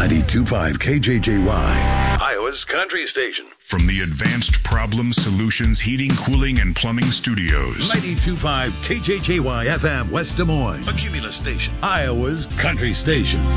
92.5 KJJY, Iowa's country station. From the Advanced Problem Solutions Heating, Cooling, and Plumbing Studios. 92.5 KJJY FM, West Des Moines. A Cumulus station, Iowa's country station.